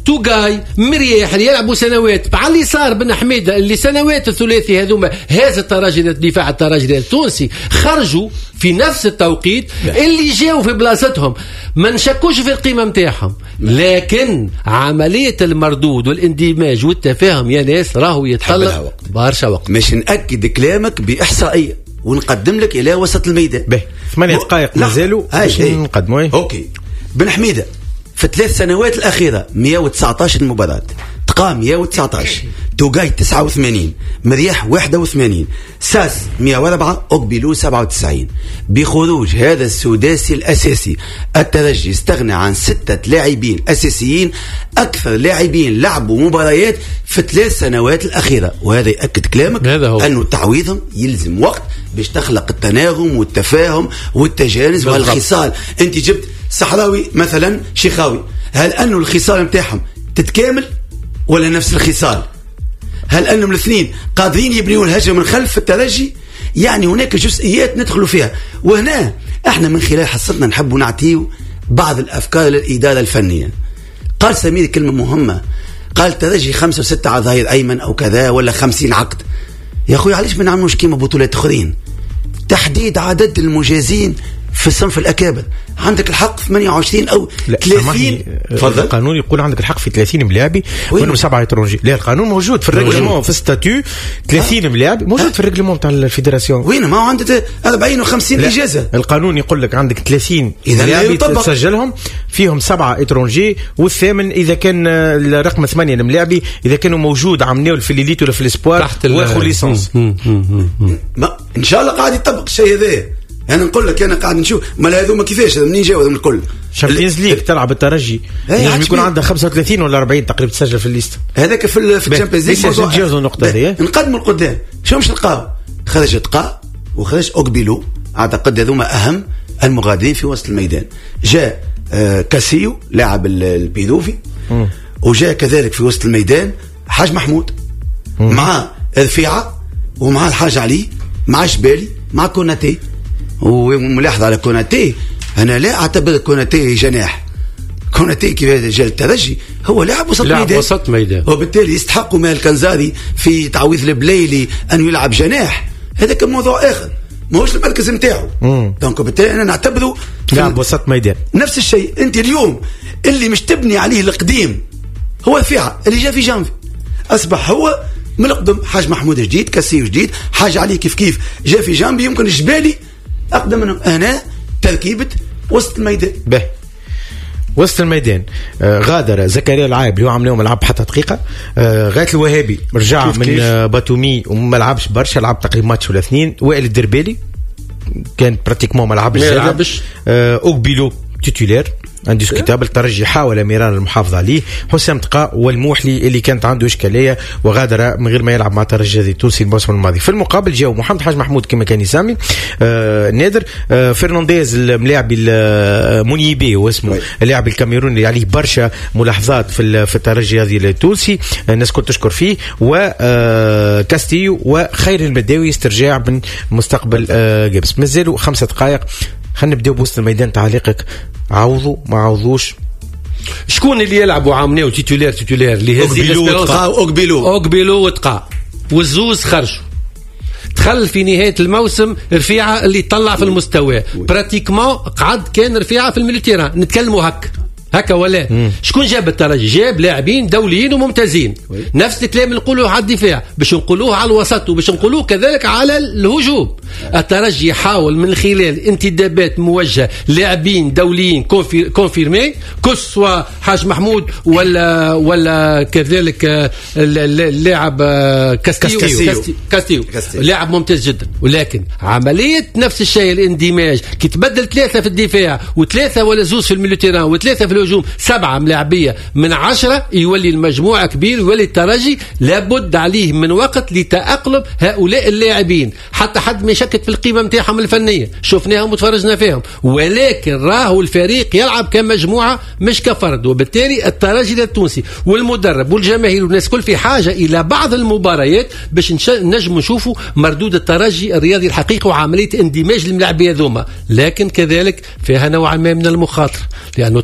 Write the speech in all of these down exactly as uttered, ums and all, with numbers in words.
توغاي مريح اللي يلعبوا سنوات على اليسار بن حميده اللي سنوات الثلاثي هذوما هذا الترجي الدفاع الترجي التونسي خرجوا في نفس التوقيت اللي جاوا في بلاصتهم ما نشكوش في القيمه نتاعهم لكن عمليه المردود والاندماج والتفاهم يا ناس راهو يتطلب برشا وقت. مش نأكد كلامك باحصائيه ونقدم لك الى وسط الميدان به ثمانية دقائق مازالوا باش نقدموا. اوكي بن حميده في الثلاث سنوات الأخيرة مئة وتسعة عشر مباراة تقام مئة وتسعة عشر توغاي تسعة وثمانين مريح واحد وثمانين ساس مئة وأربعة أقبلوا سبعة وتسعين. بخروج هذا السداسي الأساسي الترجي استغنى عن ستة لاعبين أساسيين أكثر لاعبين لعبوا مباريات في الثلاث سنوات الأخيرة وهذا يأكد كلامك أنه تعويضهم يلزم وقت باش تخلق التناغم والتفاهم والتجانس والخصال. أنت جبت صحراوي مثلا شيخاوي هل أنه الخصال متاعهم تتكامل ولا نفس الخصال؟ هل أنهم الاثنين قادرين يبنيون الهجمة من خلف الترجي؟ يعني هناك جزئيات ندخلوا فيها وهنا احنا من خلال حصتنا نحب نعطيه بعض الأفكار للإدارة الفنية. قال سمير كلمة مهمة قال الترجي خمسة وستة على ظهير أيمن أو كذا ولا خمسين عقد. يا أخوي علاش ما نعملوش كيما بطولات أخرين تحديد عدد المجازين في الصنف الأكابر؟ عندك الحق في ثمانية وعشرين أو ثلاثين. القانون يقول عندك الحق في ثلاثين ملاعبي وإنهم سبعة إترونجي. لا القانون موجود في الرجلمون في الستاتيو ثلاثين ملاعبي موجود في الرجلمون تاع الفيدراسيون. وين ما عندك أربعين وخمسين إجازة. القانون يقول لك عندك ثلاثين ملاعبي تسجلهم فيهم سبعة إترونجي والثامن إذا كان الرقم ثمانية الملاعبي إذا كانوا موجود عملوا في الليليت ولا في الإسبوار واخذوا ليسانس. إن شاء الله قاعد يطبق الشيء هذا. أنا نقول لك أنا قاعد نشوف ما هذوما كيفاش منين جاوا هذوم الكل. شامبيونز ليج تلعب الترجي لازم يكون عندها خمسة وثلاثين ولا أربعين تقريبا تسجل في الليست هذاك في في الشامبيونز ليج. نتجاوزوا النقطة هذه نقدموا القدام شو مش نلقاو خرج تقا وخرج أوكبيلو أعتقد هذوما أهم المغادرين في وسط الميدان. جاء آه كاسيو لاعب البيدوفي وجاء كذلك في وسط الميدان حاج محمود مع رفيعة ومع الحاج علي مع جبالي مع كوناتي. وملاحظ على كوناتي أنا لا أعتبر كوناتي جناح. كوناتي كيف جاء الترجي هو لاعب وسط ميدان وسط ميدان وبالتالي يستحق مال الكنزاري في تعويض البليلي أنه يلعب جناح. هذا كان موضوع آخر ما هوش المركز متاعه. دونك بالتالي أنا نعتبره لاعب وسط ميدان. نفس الشيء أنت اليوم اللي مش تبني عليه القديم هو الفيعة اللي جاء في جانفي أصبح هو من القدم. حاج محمود جديد كاسيو جديد حاج علي كيف كيف جاء في جانبي يمكن الجبالي أقدم منهم. أنا تركيبة وسط الميدان به وسط الميدان آه غادر زكريا العايب اللي هو عمل يوم لعب حتى دقيقة. آه غاية الوهابي رجع كيف من كيف. آه باتومي وما لعبش برشا لعب تقريبا ماتش ولا اثنين. وائل الدربالي كان براتيكمون ما لعبش. آه أوكبيلو تيتولير انديسكوتابل. الترجي حاول مرارا المحافظة عليه. حسام تقاء والموحلي اللي كانت عنده إشكالية وغادر من غير ما يلعب مع الترجي التونسي الموسم الماضي. في المقابل جاء محمد حاج محمود كما كان يسمي آه نادر آه فرنانديز الملاعب المونيبي واسمه اللاعب الكاميروني اللي عليه برشا ملاحظات في في الترجي هذه التونسي الناس كنت تشكر فيه. وكاستيو وخير المداوي استرجاع من مستقبل آه جبس. مازالوا خمسة دقائق خلينا نبداو بوسط الميدان. تعليقك عوضوا ما عوضوش شكون اللي يلعبوا عامناو تيتولير تيتولير اللي هزي أوكبيلو أوكبيلو وتقا والزوز خرجوا دخل في نهاية الموسم رفيعة اللي طلع في المستوى براتيكمون قعد كان رفيعة في الميليتيران. نتكلموا هكا هكا ولا مم. شكون جاب الترجي؟ جاب لاعبين دوليين وممتازين. وي. نفس الكلام نقولوه على الدفاع باش نقولوه على الوسط وباش نقولوه كذلك على الهجوم. الترجي حاول من خلال انتدابات موجهه لاعبين دوليين كونفيرمي كسوا حاج محمود ولا ولا كذلك اللاعب كاستيو كاستيو, كاستيو. كاستيو لاعب ممتاز جدا. ولكن عمليه نفس الشيء الاندماج كي تبدل ثلاثه في الدفاع وثلاثه ولا زوز في الميليتيران وثلاثه في الهجوم سبعة ملاعبية من عشرة يولي المجموعة كبير يولي الترجي لابد عليه من وقت لتأقلم هؤلاء اللاعبين حتى حد ما يشكك في القيمة متاعهم الفنية. شفناهم وتفرجنا فيهم ولكن راهو الفريق يلعب كمجموعة مش كفرد. وبالتالي الترجي التونسي والمدرب والجماهير والناس كل في حاجة إلى بعض المباريات باش نجم نشوفوا مردود الترجي الرياضي الحقيقي وعملية اندماج الملاعبية ذوما. لكن كذلك فيها نوع ما من المخاطر لأنه الترجي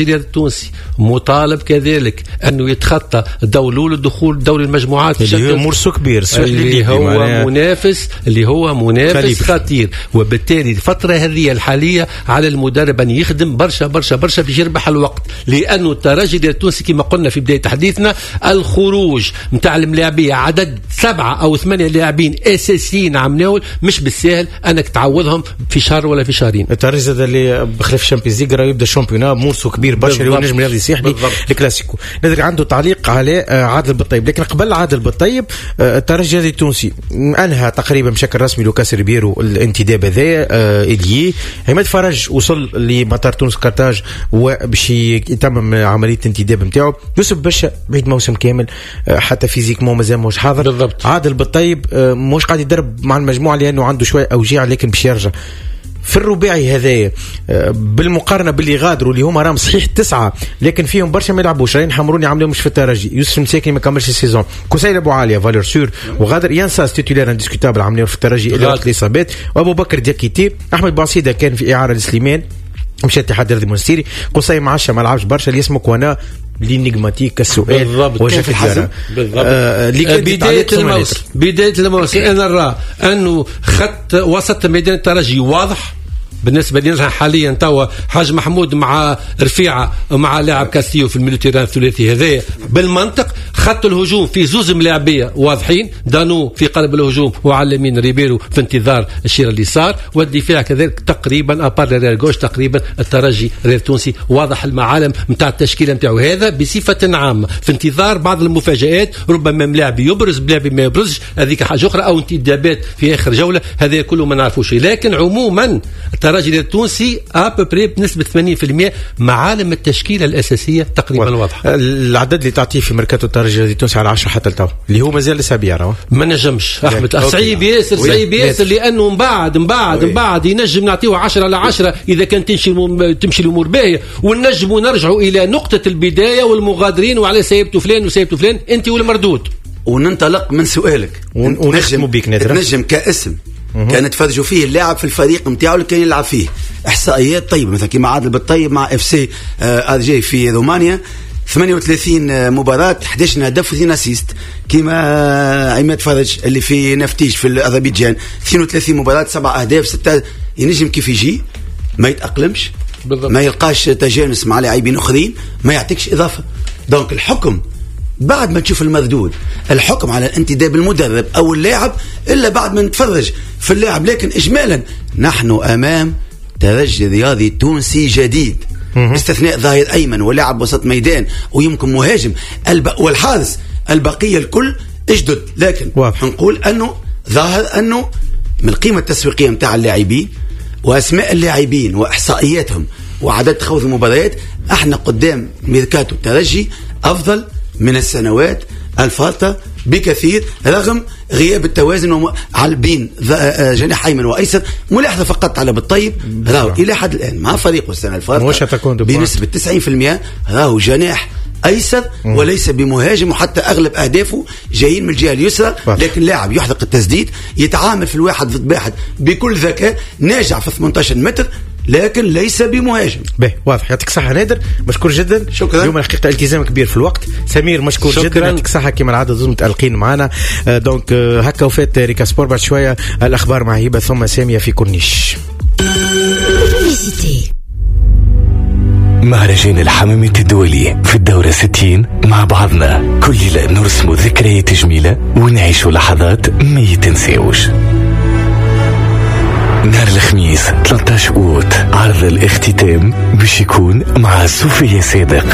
الرياضي التونسي مطالب كذلك انه يتخطى دور الدخول دور المجموعات اللي هو مرسو كبير اللي هو منافس اللي هو منافس خطير. وبالتالي الفتره هذه الحاليه على المدرب ان يخدم برشا برشا برشا باش يربح الوقت، لانه الترجي التونسي كما قلنا في بدايه حديثنا الخروج نتاع الملاعبيه عدد سبعه او ثمانيه لاعبين اساسيين عمناول مش بالسهل انك تعوضهم في شهر ولا في شهرين. الترجي اللي بخلاف الشامبيونز ليغ راه يبدا الشامبيونات مرسو كبير برشا ونجم رياضي سيحلي الكلاسيكو. نادر عنده تعليق على عادل بالطيب، لكن قبل عادل بالطيب الترجي التونسي انهى تقريبا بشكل رسمي لوكاس ريبيرو الانتداب هذا اليي. عماد فرج وصل لمطار تونس كارتاج وباش يتمم عمليه الانتداب نتاعو. يوسف باشا بعيد موسم كامل حتى فيزيكمون مازال مش حاضر. بالضبط. عادل بالطيب مش قاعد يدرب مع المجموعه لانه عنده شويه اوجاع لكن باش يرجع في الرباعي هذايا بالمقارنه باللي غادروا اللي هما راهم صحيح تسعه لكن فيهم برشا ما يلعبوش. راين حمروني عملوا مش في الترجي، يوسف مساكني ما كملش السيزون، كوسيل ابو عاليه فالور سور وغادر، ينساس تيتولير انديسكوتابل عملوا في الترجي الى وقت الاصابات، وابو بكر دياكيتي. احمد بوعسيده كان في اعاره لسليمان مشى الاتحاد الرياضي المنستيري. قصيم عشا ما لعبش برشا اللي اسمه كوانا لينيغماتيك السؤال وجه في الحزم. بالضبط. آه بدايه الموسم بدايه الموسم انا نرى انه خط وسط ميدان الترجي واضح بالنسبه لنا حاليا. توا حاج محمود مع رفيعه مع لاعب كاستيو في الميليتيران الثلاثي هذا بالمنطق. خط الهجوم في زوز ملاعبيه واضحين، دانو في قلب الهجوم وعلى اليمين ريبيرو في انتظار الشير اليسار، والدفاع كذلك تقريبا ابار ريال غوش تقريبا الترجي ريال تونسي واضح المعالم نتاع التشكيله نتاعو هذا بصفه عامه في انتظار بعض المفاجات، ربما ملاعب يبرز ملاعب ما يبرزش هذيك حاجه اخرى او انتدابات في اخر جوله هذا كله ما نعرفوش. لكن عموما الترجي التونسي ابري بنسبه ثمانين بالمئة معالم التشكيله الاساسيه تقريبا واضحه. العدد اللي تعطيه في ميركاتو الترجي التونسي على عشرة حتى التو اللي هو مازال لسه بيرى ما نجمش احمد صعيب ياسر صعيب ياسر لانه من بعد من بعد من بعد ينجم نعطيه عشرة على عشرة اذا كان تمشي تمشي الامور باهيه، ونجموا نرجعوا الى نقطه البدايه والمغادرين وعلى سيبتوا فلان وسيبتوا فلان انت والمردود. وننطلق من سؤالك ونختم بيك نادر نجم كاسم كان تفرجوا فيه اللاعب في الفريق نتاعو اللي كان يلعب فيه احصائيات طيبه مثلا كيما عادل بالطيب مع اف سي ار جي في رومانيا ثمانية وثلاثين مباراة احد عشر هدف واثنين اسيست. كيما عماد فرج اللي في نفتيج في اذربيجان اثنين وثلاثين مباراة سبع اهداف ستة. ينجم كيف يجي ما يتاقلمش بالضبط. ما يلقاش تجانس مع لاعبين اخرين ما يعطيكش اضافه. دونك الحكم بعد ما تشوف المردود الحكم على الانتداب المدرب او اللاعب الا بعد ما نتفرج في اللاعب. لكن اجمالا نحن امام ترجي رياضي تونسي جديد باستثناء ظاهر ايمن ولاعب وسط ميدان ويمكن مهاجم الب... والحارس البقيه الكل اجدد. لكن واضح نقول انه ظاهر انه من القيمه التسويقيه نتاع اللاعبين واسماء اللاعبين واحصائياتهم وعدد خوذ المباريات احنا قدام ميركاتو الترجي افضل من السنوات الفاتة بكثير رغم غياب التوازن على بين جناح ايمن وايسر. ملاحظه فقط على بالطيب راهو الى حد الان مع فريقه السنه الفاتة بنسبه تسعين بالمئة راهو جناح ايسر وليس بمهاجم، وحتى اغلب اهدافه جايين من الجهه اليسرى. لكن لاعب يحرق التسديد يتعامل في الواحد ضد واحد بكل ذكاء ناجع في ثمانية عشر متر لكن ليس بمهاجم. باهي واضح. يعطيك الصحة نادر مشكور جدا. شكرا. اليوم الحقيقة التزام كبير في الوقت. سمير مشكور شكرا. جدا يعطيك الصحة كما العادة زوز متألقين معنا. آه دونك آه هكا وفات ريكا سبور. بعد شوية الأخبار مع هبة ثم سامية في كورنيش. مهرجان الحمامات الدولي في الدورة ستين مع بعضنا كل ليلة نرسم ذكريات جميلة ونعيش لحظات ما يتنسيوش. نهار الخميس ثلاثة عشر أوت عرض الاختتام باش يكون مع صوفيا صادق.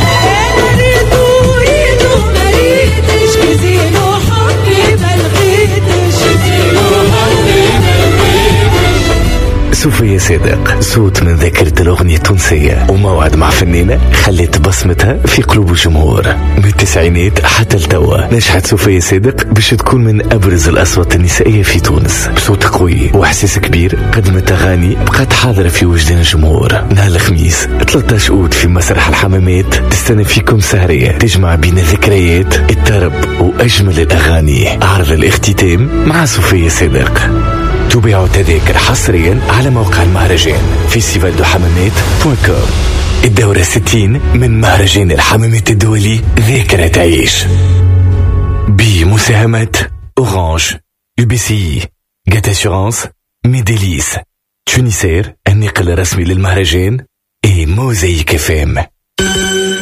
صوفيا صادق صوت من ذاكرة الأغنية التونسية وموعد مع فنانة خلت بصمتها في قلوب الجمهور من التسعينات حتى التوا. نجحت صوفيا صادق باش تكون من أبرز الأصوات النسائية في تونس بصوت قوي وإحساس كبير. قدمت أغاني بقات حاضرة في وجدان الجمهور. نهار الخميس ثلاثة عشر أوت في مسرح الحمامات تستنى فيكم سهرية تجمع بين الذكريات الطرب وأجمل الأغاني. عرض الاختتام مع صوفيا صادق. تبيعوا تذاكر حصريا على موقع المهرجان فيستيفال دو حمامات دوت كوم. الدورة ستين من مهرجان الحمامات الدولي ذاكرة تعيش بمساهمة أورانج، يو بي سي، جات أسيورانس، ميديليس، تونيسير الناقل الرسمي للمهرجان، اي موزايك اف ام.